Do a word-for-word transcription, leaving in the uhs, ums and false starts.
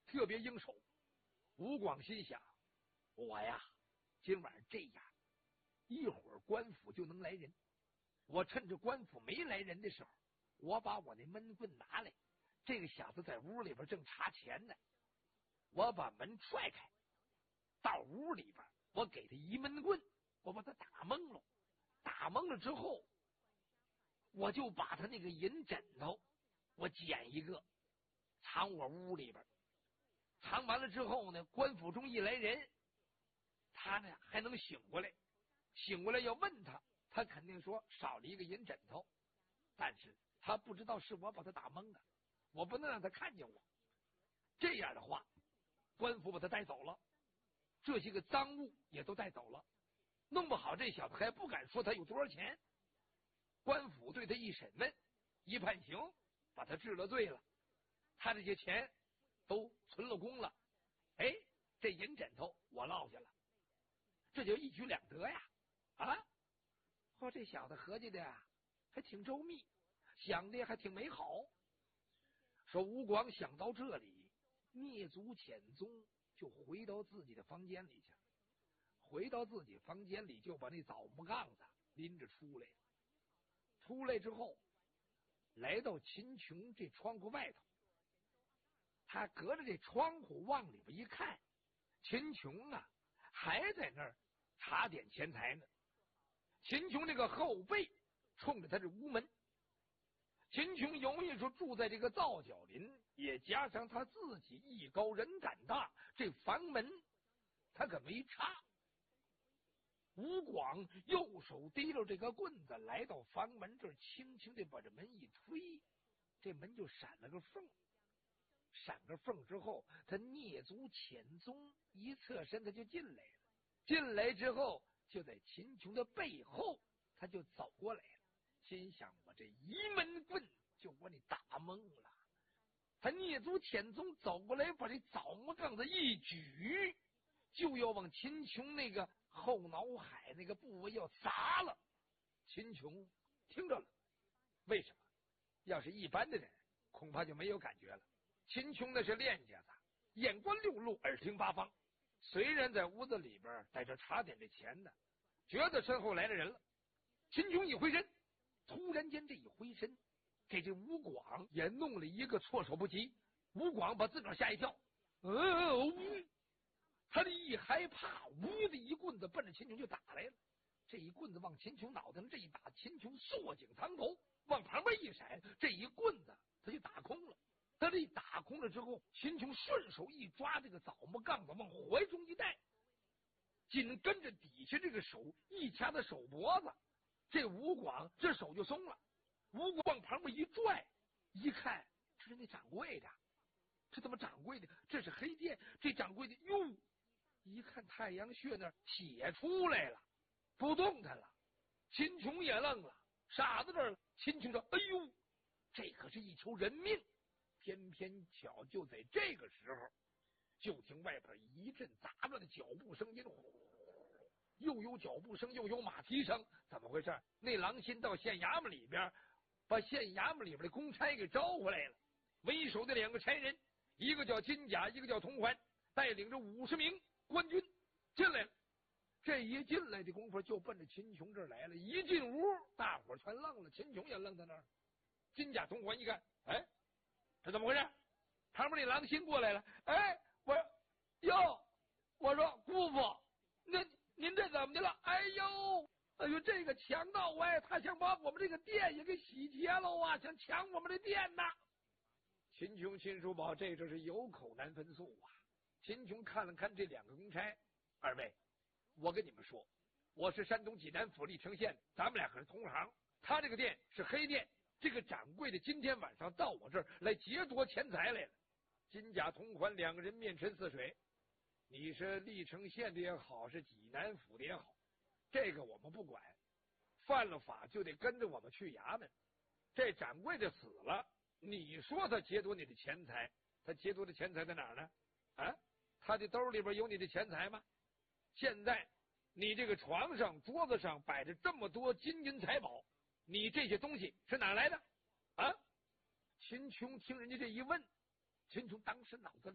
特别应手。吴广心想，我呀今晚这样，一会儿官府就能来人，我趁着官府没来人的时候，我把我那闷棍拿来，这个小子在屋里边正查钱呢，我把门踹开，到屋里边我给他一闷棍，我把他打懵了，打懵了之后，我就把他那个银枕头我捡一个藏我屋里边，藏完了之后呢，官府中一来人，他呢还能醒过来，醒过来要问他，他肯定说少了一个银枕头，但是他不知道是我把他打懵了，我不能让他看见我。这样的话，官府把他带走了，这些个赃物也都带走了，弄不好这小子还不敢说他有多少钱。官府对他一审问，一判刑，把他治了罪了，他这些钱都存了功了。哎，这银枕头我落下了，这就一举两得呀！啊，哦，这小子合计的呀，还挺周密，想的还挺美好。说吴广想到这里，蹑足潜踪，就回到自己的房间里去了。回到自己房间里，就把那枣木杠子拎着出来了。出来之后，来到秦琼这窗户外头，他隔着这窗户往里边一看，秦琼啊还在那儿查点钱财呢。秦琼这个后背冲着他这屋门，秦琼由于说住在这个皂角林，也加上他自己艺高人胆大，这房门他可没插。吴广右手提着这个棍子，来到房门这儿，轻轻的把这门一推，这门就闪了个缝。闪个缝之后，他蹑足潜踪，一侧身他就进来了。进来之后，就在秦琼的背后，他就走过来了。心想，我这一闷棍就把你打懵了。他蹑足潜踪走过来，把这枣木杠子一举，就要往秦琼那个后脑海那个部位要砸了。秦琼听着了，为什么？要是一般的人，恐怕就没有感觉了。秦琼那是练家子，眼观六路，耳听八方。虽然在屋子里边在这查点这钱呢，觉得身后来了人了。秦琼一回身，突然间这一回身，给这吴广也弄了一个措手不及。吴广把自个儿吓一跳，呃，他这一害怕，呜的一棍子奔着秦琼就打来了。这一棍子往秦琼脑袋上这一打，秦琼缩颈藏头，往旁边一闪，这一棍子他就打空了。他这一打空了之后，秦琼顺手一抓这个枣木杠子往怀中一带，紧跟着底下这个手一掐他手脖子，这吴广这手就松了。吴广旁边一拽，一看这是那掌柜的，这他妈掌柜的，这是黑店，这掌柜的哟，一看太阳穴那儿血出来了，不动弹了。秦琼也愣了，傻在这儿了。秦琼说：“哎呦，这可是一条人命！”偏偏巧就在这个时候，就听外边一阵杂乱的脚步声音，又有脚步声，又有马蹄声，怎么回事？那郎心到县衙门里边，把县衙门里边的公差给招回来了。为首的两个差人，一个叫金甲，一个叫童环，带领着五十名官军进来了。这一进来的功夫，就奔着秦琼这儿来了。一进屋，大伙全愣了，秦琼也愣在那儿。金甲、童环一看，哎，这怎么回事？旁边那郎心过来了，哎，我哟，我说姑父，那您这怎么的了？哎呦，哎呦，这个强盗哎，他想把我们这个店也给洗劫了啊，想抢我们的店呐！秦琼、秦叔宝这就是有口难分诉啊。秦琼看了看这两个公差，二位，我跟你们说，我是山东济南府历城县的，咱们俩可是同行。他这个店是黑店，这个掌柜的今天晚上到我这儿来劫夺钱财来了。金甲、同环两个人面沉似水。你是历城县的也好，是济南府的也好，这个我们不管，犯了法就得跟着我们去衙门。这掌柜的死了，你说他劫夺你的钱财，他劫夺的钱财在哪儿呢？啊，他的兜里边有你的钱财吗？现在你这个床上桌子上摆着这么多金银财宝，你这些东西是哪来的啊？秦琼听人家这一问，秦琼当时脑子里